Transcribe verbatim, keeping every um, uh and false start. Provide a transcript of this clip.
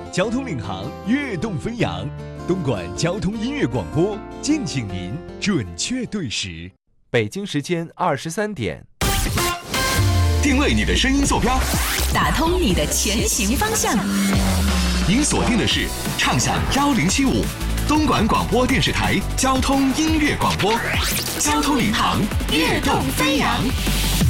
交通领航，跃动飞扬。东莞交通音乐广播，敬请您准确对时。 北京时间二十三点。 定位你的声音坐标， 打通你的前行方向。 您锁定的是畅享幺零七五东莞广播电视台交通音乐广播，交通领航，跃动飞扬。